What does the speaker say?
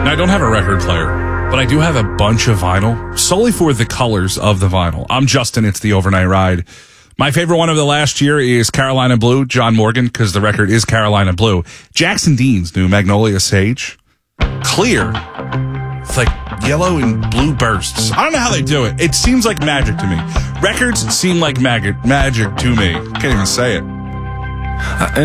Now, I don't have a record player, but I do have a bunch of vinyl, solely for the colors of the vinyl. I'm Justin. It's the Overnight Ride. My favorite one of the last year is Carolina Blue, John Morgan, because the record is Carolina Blue. Jackson Dean's new Magnolia Sage. Clear. It's like yellow and blue bursts. I don't know how they do it. It seems like magic to me. Records seem like magic to me. Can't even say it.